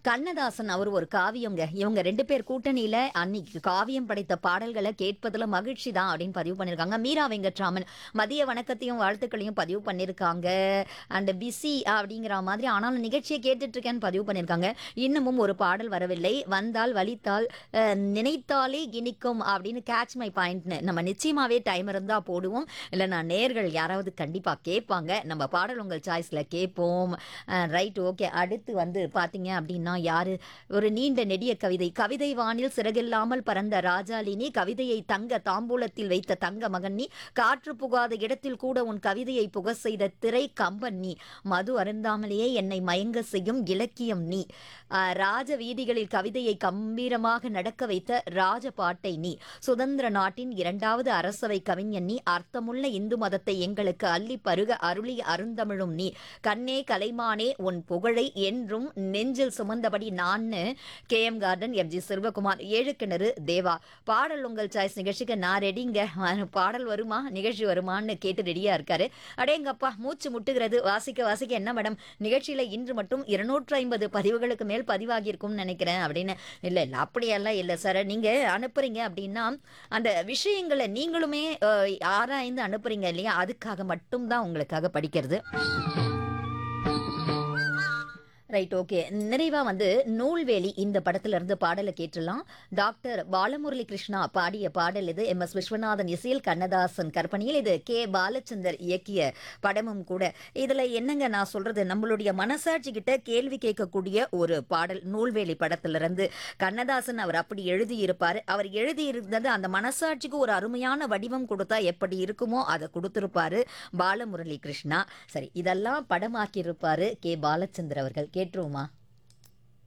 கண்ணதாசன் அவர் ஒரு காவியங்க. இவங்க 2 பேர் கூட்டணியில அன்னைக்கு காவியம் படைத்த பாடல்கள கேட்பதுல மகிழ்ச்சி தான் அப்படின்னு பதிவு பண்ணியிருக்காங்க. மீரா வெங்கட்ராமன் மதிய வணக்கத்தையும் வாழ்த்துக்களையும் பதிவு பண்ணியிருக்காங்க. அண்ட் பிஸி அப்படிங்கிற மாதிரி ஆனாலும் நிகழ்ச்சியை கேட்டுட்டு இருக்கேன்னு பதிவு பண்ணியிருக்காங்க. இன்னமும் ஒரு பாடல் வரவில்லை. வந்தால் வலித்தால் நினைத்தாலே இனிக்கும் அப்படின்னு கேட்ச் மை பாயிண்ட்னு நம்ம நிச்சயமாவே டைம் இருந்தா போடுவோம். இல்லைனா நேர்கள் யாராவது கண்டிப்பா கேட்பாங்க. நம்ம பாடல் உங்கள் சாய்ஸ்ல கேட்போம். Right, okay. அடுத்து வந்து பார்த்தீங்க அப்படின்னா யாரு ஒரு நீண்ட நெடிய கவிதை. கவிதை வானில் சிறகில்லாமல் பறந்த ராஜாலினி, கவிதையை தங்க தாம்பூலத்தில் வைத்த தங்க மகன் நீ, காற்று புகாத இடத்தில் கூட உன் கவிதையை புக செய்த திரை கம்பன் நீ, மது அருந்தாமலேயே என்னை மயங்க செய்யும் இலக்கியம் நீ, ராஜ வீதிகளில் கவிதையை கம்பீரமாக நடக்க வைத்த ராஜ பாட்டை நீ, சுதந்திர நாட்டின் 2வது அரசவை கவிஞன் நீ, அர்த்தமுள்ள இந்து மதத்தை எங்களுக்கு அள்ளி பருக அருளிய அருந்தமிழும் நீ, கண்ணே கலைமானே உன் புகழை என்றும் நெஞ்சில் சுமந்தபடி நான்னு KM garden FG Selvakumar, Ezhukinaru தேவா. பாடல் உங்கள் சாய்ஸ் நிகழ்ச்சிக்கு நான் ரெடிங்க. பாடல் வருமா, நிகழ்ச்சி வருமான்னு கேட்டு ரெடியா இருக்காரு. அடேங்கப்பா மூச்சு முட்டுகிறது. வாசிக்க வாசிக்க என்ன மேடம் நிகழ்ச்சியில இன்று மட்டும் 250 பதிவுகளுக்கு மேல் பதிவாகி இருக்கும்னு நினைக்கிறேன் அப்படின்னு. இல்ல இல்ல அப்படியெல்லாம் இல்லை சார். நீங்க அனுப்புறீங்க அப்படின்னா அந்த விஷயங்களை நீங்களுமே ஆராய்ந்து அனுப்புறீங்க இல்லையா, அதுக்காக மட்டும்தான் உங்களுக்காக படிக்கிறது. Right, okay. நிறைவா வந்து நூல்வேலி இந்த படத்துல இருந்து பாடலை கேட்டுலாம். டாக்டர் பாலமுரளி கிருஷ்ணா பாடிய பாடல் இது. MS விஸ்வநாதன் இசையில் கண்ணதாசன் கற்பனையில் இது K பாலச்சந்தர் இயக்கிய படமும் கூட. இதுல என்னங்க நான் சொல்றது, நம்மளுடைய மனசாட்சி கிட்ட கேள்வி கேட்கக்கூடிய ஒரு பாடல் நூல்வேலி படத்திலிருந்து. கண்ணதாசன் அவர் அப்படி எழுதியிருப்பாரு. அவர் எழுதியிருந்தது அந்த மனசாட்சிக்கு ஒரு அருமையான வடிவம் கொடுத்தா எப்படி இருக்குமோ அதை கொடுத்திருப்பாரு பாலமுரளி கிருஷ்ணா. சரி, இதெல்லாம் படமாக்கி இருப்பாரு K பாலச்சந்தர் அவர்கள். கேட்டுருவோமா?